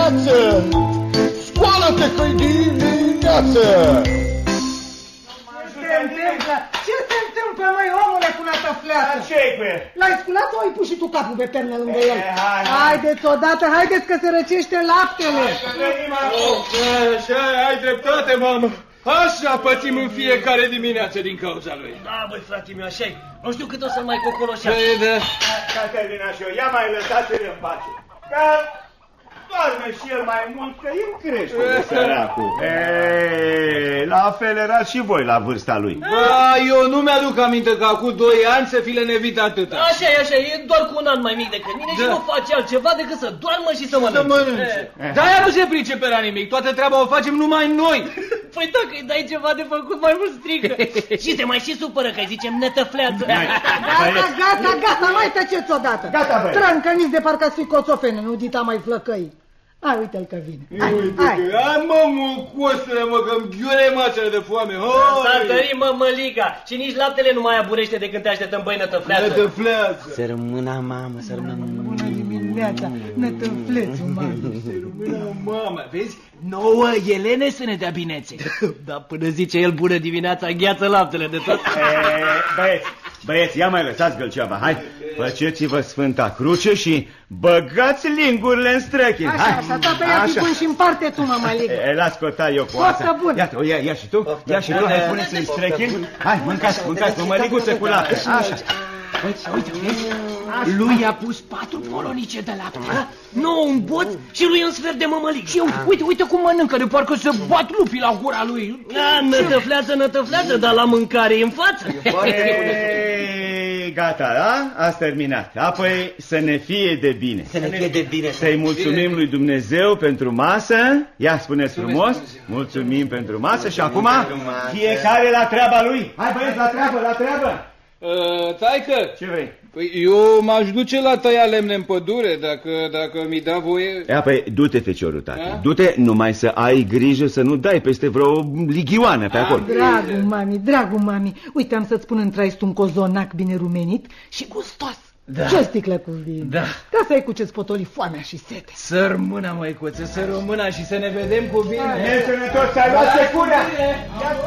dimineață! Scoală-te că-i dimineață! Ce se întâmplă, măi, omule, cu nătăfleață? Ce-i cu el? L-ai sculat sau ai pus și tu capul pe pernă lângă el? Haideți odată, haideți că se răcește laptele. Așa, ai dreptate, mamă. Așa pățim în fiecare dimineață din cauza lui. Da, băi, frate meu, așa-i. Nu știu cât o să mai cocoloșească. Păi, da. Caterina și eu, ia mai lăsați-l în pace. Că doarme și el mai mult, că e în creștere, săracul. La fel erați și voi la vârsta lui. Eu nu mi-aduc aminte că acum 2 ani să fi lenevit atâta. Așa, e doar cu un an mai mic decât mine și nu face altceva decât să doarmă și să mănânce. De-aia nu se pricepe la nimic, toată treaba o facem numai noi. Păi dacă îi dai ceva de făcut, mai mult strică. Și se mai și supără că îi zicem nătăfleață. Gata, mai tăceți odată. Gata, băi. Trâncăniți de parcă fi coțofene, nu dita mai flăcăi. Hai, uite-l că vine. Hai, mă, mucosule, mă, că-mi ghiure mațele de foame. S-a tărit, mă, măliga. Și nici laptele nu mai aburește de când te așteptăm, băi, nătăfleață. Nătăfleață. Să rămână, mamă, să rămână. Bună dimineața, nătăflețul, mamă. Mamă, vezi? Nouă Elene să ne dea binețe. Da, până zice el bună dimineața, gheață laptele de tot. Băieți, ia mai lăsați gălceava, hai. Făceți-vă Sfânta Cruce și băgați lingurile în străchini. Așa, tata, ia tipând și împarte tu, mă, măliga. Las cota eu cu asta. Iată, ia și tu, hai, puneți în străchini. Hai, mâncați, mămăliguță cu lapte. Așa. Uite, vezi? Lui i-a pus 4 polonice de lapte. Nu, un bot și lui un sfert de mămălig. Și uite cum mănâncă, de parcă se bat lupii la gura lui. Nătăfleață, dar la mâncare e în față. Gata, da? Ați terminat. Apoi să ne fie de bine. Să ne fie de bine. Să-i mulțumim lui Dumnezeu pentru masă. Ia, spuneți frumos. Mulțumim pentru masă și acum fiecare la treaba lui. Hai, băieți, la treabă. Taică, ce vrei? Păi eu m-aș duce la tăia lemne în pădure, dacă mi da voie. Păi du-te, feciorul, tată. Du-te, numai să ai grijă să nu dai peste vreo lighioană pe acolo. Dragul mami, uite, am să-ți pun în traist un cozonac bine rumenit și gustos. Da. Ce sticlă cu vin? Da. Ca să ai cu ce-ți potoli foamea și sete. Să rămână, măicuță, să rămână și să ne vedem cu bine. Ne sănătos, să-i luați secura!